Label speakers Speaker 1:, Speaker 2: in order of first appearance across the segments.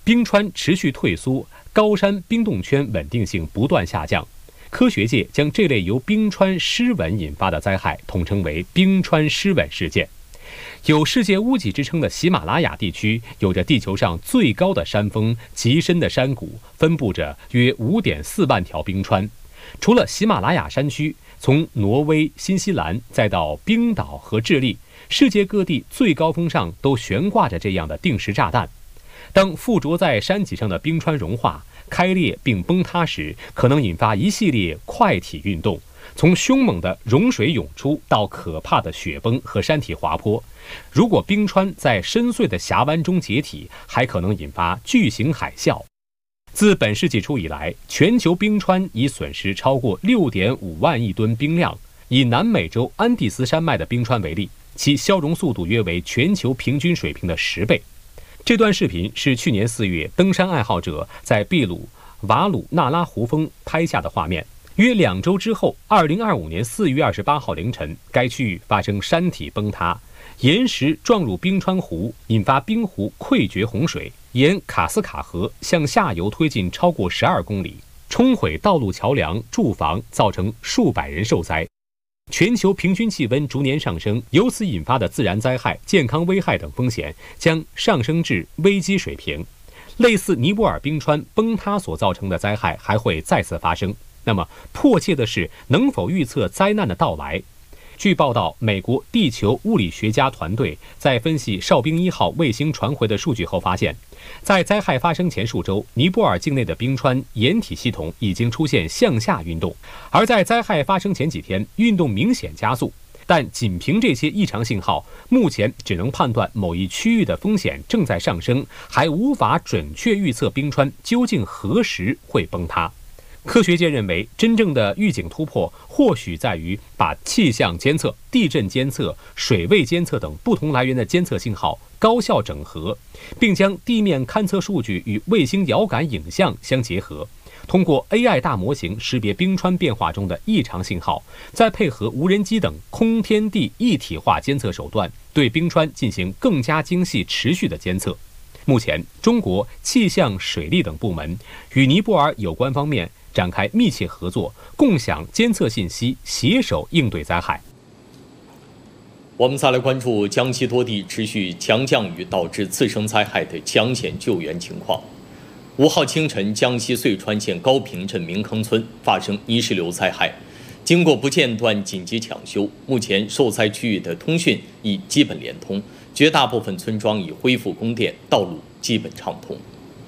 Speaker 1: 冰川持续退缩，高山冰冻圈稳定性不断下降。科学界将这类由冰川失稳引发的灾害统称为冰川失稳事件。有世界屋脊之称的喜马拉雅地区，有着地球上最高的山峰、极深的山谷，分布着约5.4万条冰川。除了喜马拉雅山区，从挪威、新西兰再到冰岛和智利，世界各地最高峰上都悬挂着这样的定时炸弹。当附着在山脊上的冰川融化、开裂并崩塌时，可能引发一系列快体运动，从凶猛的融水涌出到可怕的雪崩和山体滑坡。如果冰川在深邃的峡湾中解体，还可能引发巨型海啸。自本世纪初以来，全球冰川已损失超过6.5万亿吨冰量。以南美洲安第斯山脉的冰川为例，其消融速度约为全球平均水平的10倍。这段视频是去年4月登山爱好者在秘鲁瓦鲁纳拉湖峰拍下的画面。约2周之后，2025年4月28号凌晨，该区域发生山体崩塌，岩石撞入冰川湖，引发冰湖溃决洪水，沿卡斯卡河向下游推进超过12公里，冲毁道路桥梁、住房，造成数百人受灾。全球平均气温逐年上升，由此引发的自然灾害、健康危害等风险将上升至危机水平。类似尼泊尔冰川崩塌所造成的灾害还会再次发生。那么，迫切的是能否预测灾难的到来？据报道，美国地球物理学家团队在分析哨兵1号卫星传回的数据后发现，在灾害发生前数周，尼泊尔境内的冰川掩体系统已经出现向下运动，而在灾害发生前几天，运动明显加速。但仅凭这些异常信号，目前只能判断某一区域的风险正在上升，还无法准确预测冰川究竟何时会崩塌。科学界认为，真正的预警突破或许在于把气象监测、地震监测、水位监测等不同来源的监测信号高效整合，并将地面勘测数据与卫星遥感影像相结合，通过 AI 大模型识别冰川变化中的异常信号，再配合无人机等空天地一体化监测手段，对冰川进行更加精细、持续的监测。目前，中国气象、水利等部门与尼泊尔有关方面展开密切合作，共享监测信息，携手应对灾害。
Speaker 2: 我们再来关注江西多地持续强降雨导致次生灾害的抢险救援情况。5号清晨，江西遂川县高坪镇明坑村发生泥石流灾害，经过不间断紧急抢修，目前受灾区域的通讯已基本连通，绝大部分村庄已恢复供电，道路基本畅通。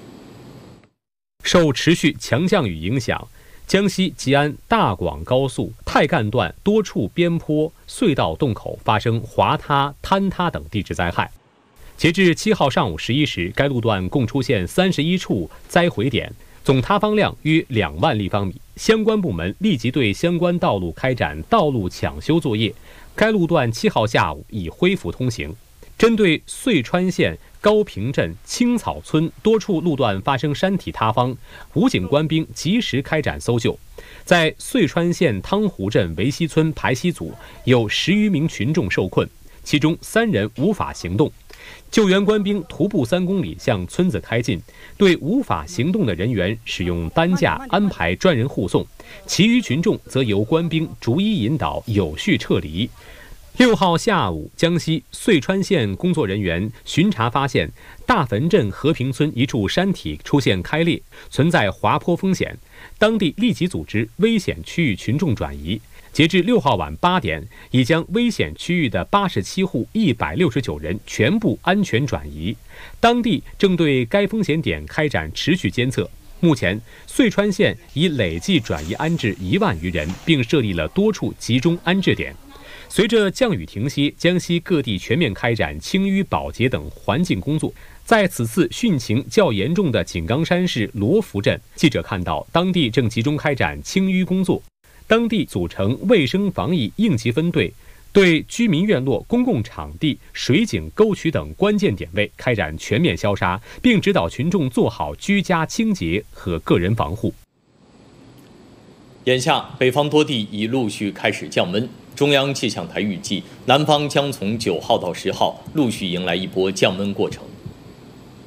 Speaker 1: 受持续强降雨影响，江西吉安大广高速太干段多处边坡、隧道洞口发生滑塌、坍塌等地质灾害。截至7号上午11时，该路段共出现31处灾毁点，总塌方量约2万立方米。相关部门立即对相关道路开展道路抢修作业，该路段7号下午已恢复通行。针对遂川县高坪镇青草村多处路段发生山体塌方，武警官兵及时开展搜救。在遂川县汤湖镇维西村排溪组，有10余名群众受困，其中3人无法行动。救援官兵徒步3公里向村子开进，对无法行动的人员使用担架安排专人护送，其余群众则由官兵逐一引导有序撤离。6号下午，江西遂川县工作人员巡查发现，大坟镇和平村一处山体出现开裂，存在滑坡风险，当地立即组织危险区域群众转移。截至6号晚8点，已将危险区域的87户169人全部安全转移。当地正对该风险点开展持续监测。目前，遂川县已累计转移安置1万余人，并设立了多处集中安置点。随着降雨停歇，江西各地全面开展清淤保洁等环境工作。在此次汛情较严重的井冈山市罗浮镇，记者看到当地正集中开展清淤工作，当地组成卫生防疫应急分队，对居民院落、公共场地、水井、沟渠等关键点位开展全面消杀，并指导群众做好居家清洁和个人防护。
Speaker 2: 眼下，北方多地已陆续开始降温。中央气象台预计，南方将从9号到10号陆续迎来一波降温过程。